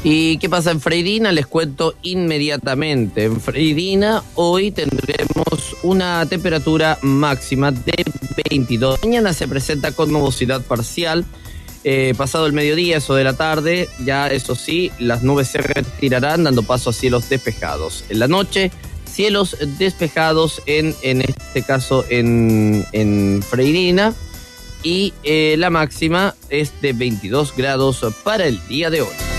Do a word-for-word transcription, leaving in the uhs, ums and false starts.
¿Y qué pasa en Freirina? Les cuento inmediatamente. En Freirina hoy tendremos una temperatura máxima de veintidós. Mañana se presenta con nubosidad parcial. Eh, pasado el mediodía, eso de la tarde, ya eso sí, las nubes se retirarán dando paso a cielos despejados. En la noche, cielos despejados en, en este caso en, en Freirina. Y eh, la máxima es de veintidós grados para el día de hoy.